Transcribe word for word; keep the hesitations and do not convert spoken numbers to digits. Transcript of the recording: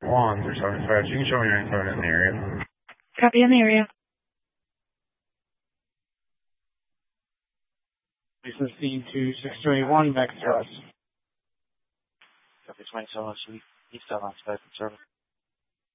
One three seven five. You can show me your info in the area. Copy in the area. sixteen to six two eight one, back to us. Copy twenty-seven, East Atlanta, back in service.